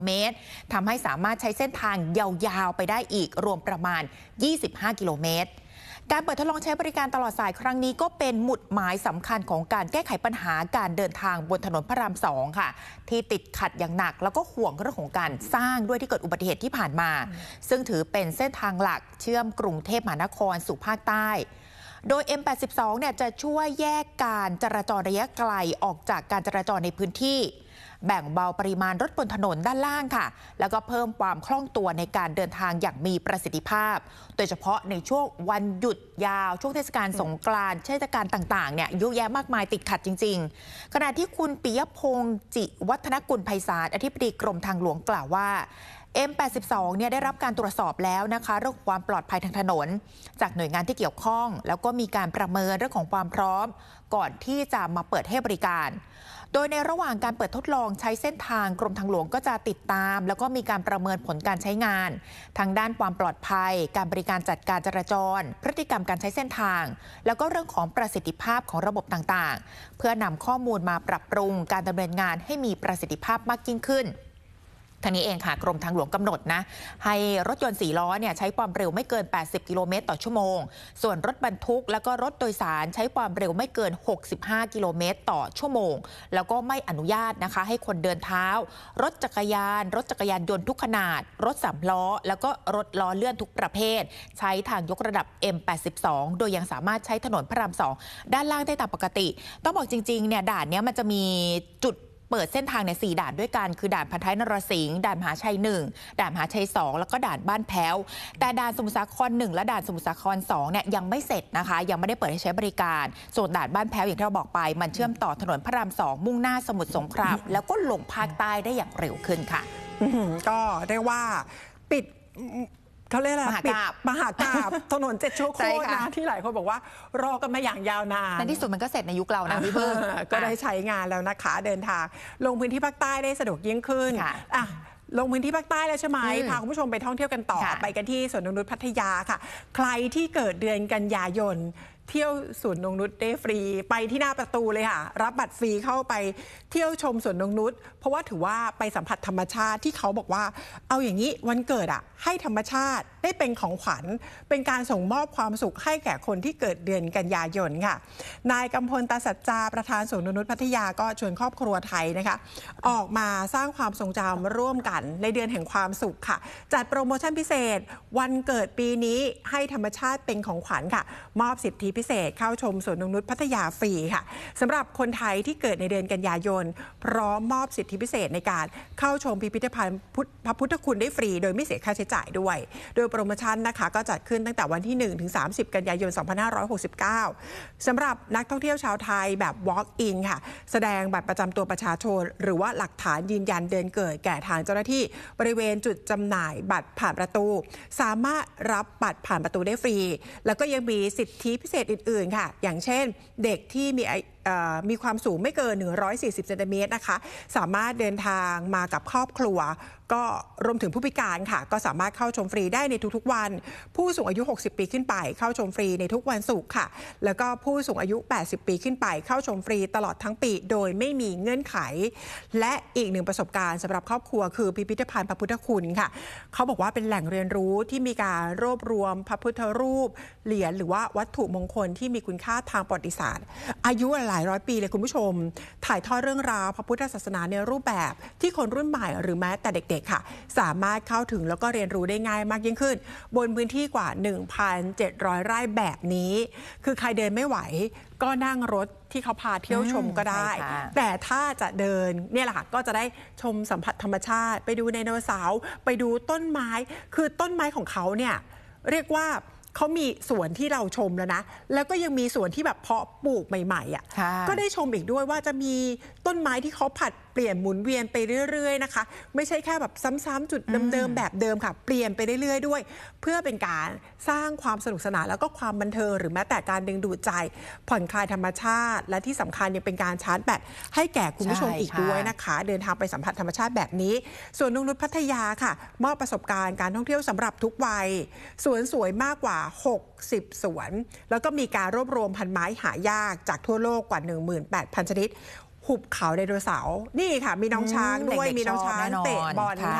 เมตรทำให้สามารถใช้เส้นทางยาวๆไปได้อีกรวมประมาณ25กิโลเมตรการเปิดทดลองใช้บริการตลอดสายครั้งนี้ก็เป็นหมุดหมายสำคัญของการแก้ไขปัญหาการเดินทางบนถนนพระราม 2 ค่ะที่ติดขัดอย่างหนักแล้วก็ห่วงเรื่องของการสร้างด้วยที่เกิดอุบัติเหตุที่ผ่านมาซึ่งถือเป็นเส้นทางหลักเชื่อมกรุงเทพมหานครสู่ภาคใต้โดย M82 เนี่ยจะช่วยแยกการจราจรระยะไกลออกจากการจราจรในพื้นที่แบ่งเบาปริมาณรถบนถนนด้านล่างค่ะแล้วก็เพิ่มความคล่องตัวในการเดินทางอย่างมีประสิทธิภาพโดยเฉพาะในช่วงวันหยุดยาวช่วงเทศกาลสงกรานต์เทศกาลต่างๆเนี่ยเยอะแยะมากมายติดขัดจริงๆขณะที่คุณปิยพงษ์จิวัฒนกุลไพศาลอธิบดีกรมทางหลวงกล่าวว่า M82 เนี่ยได้รับการตรวจสอบแล้วนะคะเรื่องความปลอดภัยทางถนนจากหน่วยงานที่เกี่ยวข้องแล้วก็มีการประเมินเรื่องของความพร้อมก่อนที่จะมาเปิดให้บริการโดยในระหว่างการเปิดทดลองใช้เส้นทางกรมทางหลวงก็จะติดตามแล้วก็มีการประเมินผลการใช้งานทางด้านความปลอดภัยการบริการจัดการจราจรพฤติกรรมการใช้เส้นทางแล้วก็เรื่องของประสิทธิภาพของระบบต่างๆเพื่อนำข้อมูลมาปรับปรุงการดำเนินงานให้มีประสิทธิภาพมากยิ่งขึ้นทางนี้เองค่ะกรมทางหลวงกำหนดนะให้รถยนต์4ล้อเนี่ยใช้ความเร็วไม่เกิน80กิโลเมตรต่อชั่วโมงส่วนรถบรรทุกแล้วก็รถโดยสารใช้ความเร็วไม่เกิน65กิโลเมตรต่อชั่วโมงแล้วก็ไม่อนุญาตนะคะให้คนเดินเท้ารถจักรยานยนต์ทุกขนาดรถ3ล้อแล้วก็รถล้อเลื่อนทุกประเภทใช้ทางยกระดับ M82 โดยยังสามารถใช้ถนนพระราม 2ด้านล่างได้ตามปกติต้องบอกจริงๆเนี่ยด่านนี้มันจะมีจุดเปิดเส้นทางใน4ด่านด้วยกันคือด่านพันท้ายนรสิงห์ด่านมหาชัย1ด่านมหาชัย2แล้วก็ด่านบ้านแพ้วแต่ด่านสมุทรสาคร1และด่านสมุทรสาคร2เนี่ยยังไม่เสร็จนะคะยังไม่ได้เปิดให้ใช้บริการส่วนด่านบ้านแพ้วอย่างที่เราบอกไปมันเชื่อมต่อถนนพระราม 2มุ่งหน้าสมุทรสงครามแล้วก็ลงภาคใต้ได้อย่างเร็วขึ้นค่ะก็เรียกว่าปิดเขาเรียกอะไรปิดมหากาพย์ถนน7ชั่วโคตรนะที่หลายคนบอกว่ารอกันมาอย่างยาวนานในที่สุดมันก็เสร็จในยุคเรานะพี่เบิ้งก็ได้ใช้งานแล้วนะคะเดินทางลงพื้นที่ภาคใต้ได้สะดวกยิ่งขึ้นลงพื้นที่ภาคใต้แล้วใช่ไหมพาคุณผู้ชมไปท่องเที่ยวกันต่อไปกันที่สวนนงนุชพัทยาค่ะใครที่เกิดเดือนกันยายนเที่ยวสวนนงนุชได้ฟรีไปที่หน้าประตูเลยค่ะรับบัตรฟรีเข้าไปเที่ยวชมสวนนงนุชเพราะว่าถือว่าไปสัมผัสธรรมชาติที่เขาบอกว่าเอาอย่างนี้วันเกิดให้ธรรมชาติได้เป็นของขวัญเป็นการส่งมอบความสุขให้แก่คนที่เกิดเดือนกันยายนค่ะนายกำพลตาสัจจาประธานสวนนงนุชพัทยาก็ชวนครอบครัวไทยนะคะออกมาสร้างความทรงจำร่วมกันในเดือนแห่งความสุขค่ะจัดโปรโมชั่นพิเศษวันเกิดปีนี้ให้ธรรมชาติเป็นของขวัญค่ะมอบสิทธิพิเศษเข้าชมสวนนงนุชพัทยาฟรีค่ะสำหรับคนไทยที่เกิดในเดือนกันยายนพร้อมมอบสิทธิพิเศษในการเข้าชมพิพิธภัณฑ์พระพุทธคุณได้ฟรีโดยไม่เสียค่าใช้จ่ายด้วยโดยโปรโมชั่นนะคะก็จัดขึ้นตั้งแต่วันที่1ถึง30กันยายน2569สำหรับนักท่องเที่ยวชาวไทยแบบ walk in ค่ะแสดงบัตรประจำตัวประชาชนหรือว่าหลักฐานยืนยันเดือนเกิดแก่ทางเจ้าหน้าที่บริเวณจุดจำหน่ายบัตรผ่านประตูสามารถรับบัตรผ่านประตูได้ฟรีแล้วก็ยังมีสิทธิพิเศษอื่นๆค่ะอย่างเช่นเด็กที่มีความสูงไม่เกิน140เซนติเมตรนะคะสามารถเดินทางมากับครอบครัวก็รวมถึงผู้พิการค่ะก็สามารถเข้าชมฟรีได้ในทุกๆวันผู้สูงอายุ60ปีขึ้นไปเข้าชมฟรีในทุกวันศุกร์ค่ะแล้วก็ผู้สูงอายุ80ปีขึ้นไปเข้าชมฟรีตลอดทั้งปีโดยไม่มีเงื่อนไขและอีกหนึ่งประสบการณ์สำหรับครอบครัวคือพิพิธภัณฑ์พระพุทธคุณค่ะเขาบอกว่าเป็นแหล่งเรียนรู้ที่มีการรวบรวมพระพุทธรูปเหรียญหรือว่าวัตถุมงคลที่มีคุณค่าทางประวัติศาสตร์อายุหลายร้อยปีเลยคุณผู้ชมถ่ายทอดเรื่องราวพระพุทธศาสนาในรูปแบบที่คนรุ่นใหม่หรือแม้แต่เด็กๆค่ะสามารถเข้าถึงแล้วก็เรียนรู้ได้ง่ายมากยิ่งขึ้นบนพื้นที่กว่า 1,700 ไร่แบบนี้คือใครเดินไม่ไหวก็นั่งรถที่เขาพาเที่ยวชมก็ได้แต่ถ้าจะเดินเนี่ยแหละค่ะก็จะได้ชมสัมผัสธรรมชาติไปดูไดโนเสาร์ไปดูต้นไม้คือต้นไม้ของเขาเนี่ยเรียกว่าเขามีสวนที่เราชมแล้วนะแล้วก็ยังมีสวนที่แบบเพาะปลูกใหม่ๆก็ได้ชมอีกด้วยว่าจะมีต้นไม้ที่เขาผัดเปลี่ยนหมุนเวียนไปเรื่อยๆนะคะไม่ใช่แค่แบบซ้ำๆจุดเดิมๆแบบเดิมค่ะเปลี่ยนไปเรื่อยๆด้วยเพื่อเป็นการสร้างความสนุกสนานแล้วก็ความบันเทิงหรือแม้แต่การดึงดูดใจผ่อนคลายธรรมชาติและที่สำคัญยังเป็นการชาร์จแบตให้แก่คุณผู้ชมอีกด้วยนะคะเดินทางไปสัมผัสธรรมชาติแบบนี้ส่วนนงนุชพัทยาค่ะมอบประสบการณ์การท่องเที่ยวสำหรับทุกวัยสวนสวยมากกว่า60 สวนแล้วก็มีการรวบรวมพันไม้หายากจากทั่วโลกกว่า 18,000 ชนิดหุบเขาไดโนเสาร์นี่ค่ะมีน้องช้างด้วยมีน้องช้างเตะบอล